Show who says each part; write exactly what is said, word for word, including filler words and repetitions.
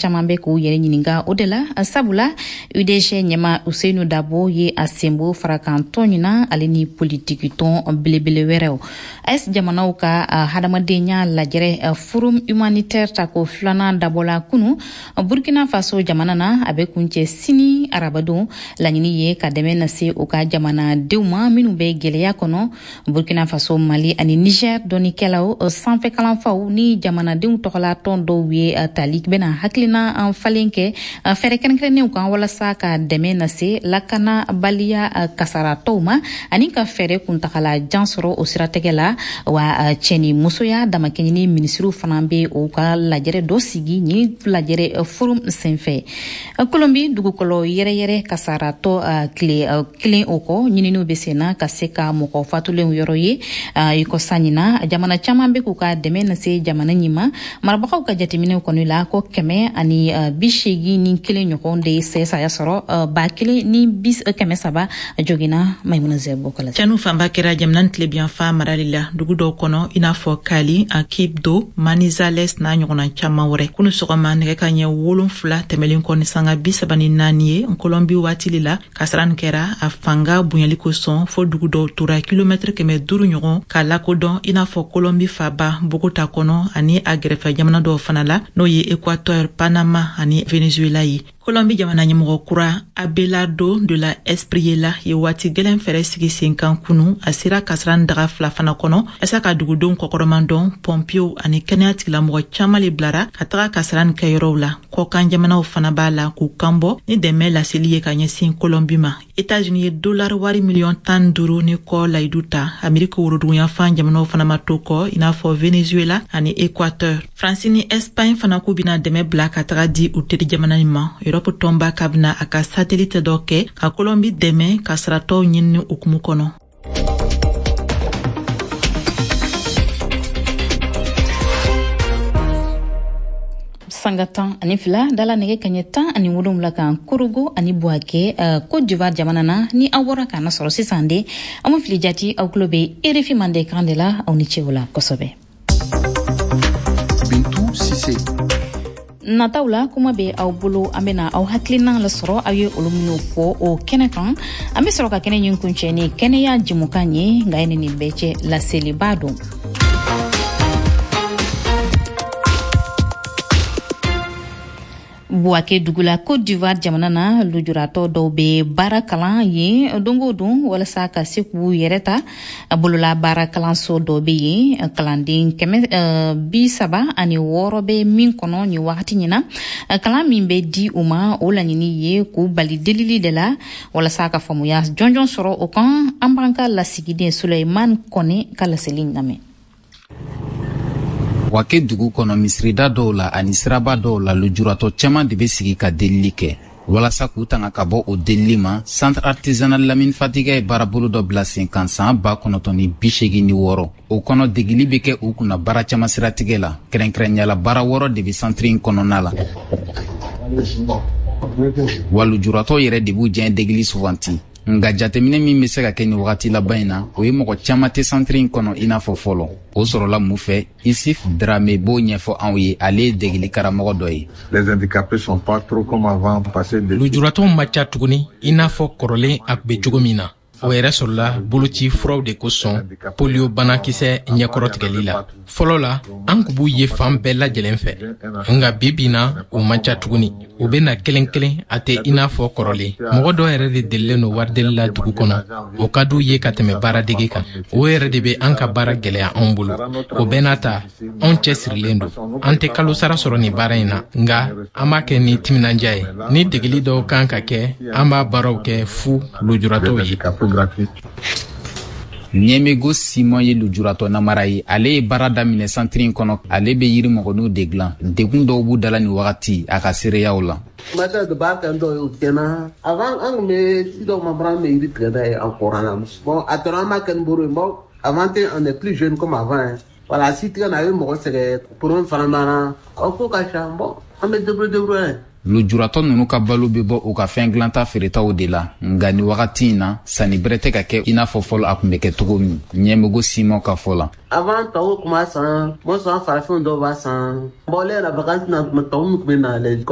Speaker 1: caman bɛ k'u yɛrɛ ɲininka o de la sabula U D G ɲɛma Usenu Dabo ye a senbo farakan tɔn ɲina ale ni politiki tɔn belebele wɛrɛw. A S jamanaw ka hadamadenya lajɛrɛ forum humanitaire ta ko filanan dabɔla kunu Burkina Faso jamana na a bɛ kuncɛ sini arabadon laɲini ye ka dɛmɛ nase u ka jamanadenw ma minnu bɛ gɛlɛya kɔnɔ. Burkina Faso, Mali ani Niger dɔnikɛlaw sanfɛ kalanfaw ni jamanadenw tɔgɔla tɔn dɔw ye tali bɛna hakilina falen kɛ fɛrɛ kɛrɛnkɛrɛnnenw kan walasa ka dɛmɛ nase lakana baliya kasaratɔw ma ani ka fɛrɛ kuntagala jan sɔrɔ o siratigɛ la. Wa cɛni musoya damakɛɲini minisiriw fana bɛ o ka lajɛrɛ dɔ sigi ni lajɛrɛ forum senfɛ. Kolombi dugukolo yɛrɛ yɛrɛ kasaratɔ kile kelen o kɔ ɲininiw bɛ senna ka se ka mɔgɔ fatulenw yɔrɔ ye i ko sanina jamana caman bɛ k'u ka dɛmɛ nase jamana ɲima marabagaw ka jateminɛw kɔni la ko kɛmɛ ani bi seegin ni kelen ɲɔgɔn de ye saya sɔrɔ ba kelen ni bis kɛmɛ saba jogina Maimuna Zerbo kala
Speaker 2: canu fanba kɛra jamana tilebiyanfa marali la dugu dɔw kɔnɔ i n'a fɔ Kali, Akibdo, Manizales n'a ɲɔgɔnna caman wɛrɛ kunu sɔgɔma nɛgɛ ka ɲɛ wolonfila tɛmɛlen kɔ ni sanga bi saba ni naani ye Kolɔnbi waati la kasara nin kɛra a fanga bonyali kosɔn fo dugu dɔw tora kilomɛtiri kɛmɛ duuru ɲɔgɔn ka lakodɔn i n'a fɔ Kolɔnbi faba Bogota kɔnɔ ani a gɛrɛfɛ jamana dɔw fana la n'o ye Équateur, Panama ani Venezuela ye. Kolɔnbi jamana ɲɛmɔgɔ kura Abelardo de la Espriella ye waati gɛlɛn fɛrɛ sigi sen kan kunu a sera kasran daga fila fana kɔnɔ ɛsa ka dugudenw kɔkɔrɔman dɔn pompiyo ani kɛnɛya tigilamɔgɔ caman le bilara ka taga kasran kɛ yɔrɔw la. Kɔkan jamanaw fana b'a la k'u kanbɔ ni dɛmɛ laseli ye ka ɲɛsin Kolɔnbi ma. États-Unis ye dollar wari miliyɔn tan duuru ni kɔ layidu ta Amerika woroduguyanfan jamanaw fana ma to kɔ i n'a fɔ Venezuela ani Équateur. France ni Espagne fana k'u bina dɛmɛ bila ka taga di u teri jamana ni ma. Europe tɔnba ka bina a ka satellite dɔ kɛ ka Kolɔnbi dɛmɛ ka saratɔw ɲini ukumu kɔnɔ.
Speaker 1: Sanga tan ani fila dala nege kanye tan ani wolonwula kan Korogo ani Buake uh, Côte d'Ivoire jamana na ni awora kana sɔrɔ sisan de amu fili jati aw kulo be R F I mande kan de la aw ni cɛw la kosɛbɛ.
Speaker 3: Bintu Sise.
Speaker 1: Nataw la kuma be aw bolo an bena aw hakilina la sɔrɔ aw ye olu minnu fɔ o kɛnɛ kan an be sɔrɔ ka kɛnɛ ɲin kuncɛ ni kɛnɛya jimukan ye nka ye nin bɛɛ cɛ laseliba don. Buake dugula Côte d'Ivoire jamana na lujuratɔ dɔw be baara kalan ye dongo don walasa ka se k'u yɛrɛ ta bolola baara kalanso dɔ be yen kalanden kɛmɛ uh, bi saba ani wɔɔrɔ be min kɔnɔ ni wagati ɲina kalan min be di u ma o laɲini ye k'u bali delili de la walasa ka faamuya jɔnjɔn sɔrɔ o kan an b'an ka lasigiden Suleiman Kɔne ka laseli lamɛn.
Speaker 3: Buake dugu kɔnɔ misirida dɔw la ani siraba dɔw la lujuratɔ caman de be sigi ka delili kɛ walasa k'u tanga ka bɔ o delili ma. Centre artisanal Lamine Fatiga ye baarabolo dɔ bila sen kan san ba kɔnɔntɔn ni bi seegin ni wɔɔrɔ o kɔnɔ degili be kɛ u kunna baara caman siratigɛ la kɛrɛnkɛrɛnyala baara wɔɔrɔ de be centre in kɔnɔna la wa lujuratɔ yɛrɛ de b'u jɛn degili sufanti nga jateminɛ min be se ka kɛ ni wagati laban in na o ye mɔgɔ caman tɛ centre in kɔnɔ i n'a fɔ fɔlɔ o sɔrɔla mun fɛ Isif Drame b'o ɲɛfɔ anw ye ale ye degeli karamɔgɔ dɔ ye.
Speaker 4: Les handicapés sont pas trop comme avant passer de
Speaker 5: lujuratɔw ma ca tuguni i n'a fɔ kɔrɔlen a kun be cogo min na o yɛrɛ sɔrɔla boloci furaw de kosɔn polio banakisɛ ɲɛkɔrɔtigɛli la. Fɔlɔ la an kun b'u ye fan bɛɛ lajɛlen fɛ nka bibi na o man ca tuguni u be na kelen kelen a tɛ i n'a fɔ kɔrɔlen mɔgɔ dɔ yɛrɛ de delilen no warideli la dugu kɔnɔ o ka d'u ye ka tɛmɛ baaradege kan o yɛrɛ de be an ka baara gɛlɛya anw bolo o bɛɛ n'a ta anw cɛ sirilen don an tɛ kalo sara sɔrɔ ni baara in na nga an b'a kɛ ni timinanja ye ni degeli dɔw kan ka kɛ an b'a baaraw kɛ fu lujuratɔw ye.
Speaker 3: Niemego Simon ye lujuratɔ namara ye ale ye baara daminɛ centre in kɔnɔ ale be yiri mɔgɔninw de dilan degun dɔw b'u dala ni wagati a ka seereyaw la.
Speaker 6: Mata de baara kɛ dɔw ye o tiɲɛna avant an kun be si dɔw ma baara an be yiri tigɛ n'a ye an kɔrɔ la bon a tora an b'a kɛ ni boro ye bon avant on est plus jeune comme avant voilà si tigɛ na a ye mɔgɔ sɛgɛ problème fana nana aw ko ka ca bon an be débrouiller débrouiller.
Speaker 3: Lujuratɔ nunu ka balo be bɔ u ka fɛn dilanta feeretaw de la nga ni wagati in na sanni bɛrɛ tɛ ka kɛ i n'a fɔ fɔlɔ a kun bɛ kɛ cogo min ɲɛmɛgo Simon ka fɔ la.
Speaker 6: Avant tɔw kun b'a san mo sɔn farafin dɔw b'a san bon ale yɛrɛ vacances na tɔw min kun bɛ na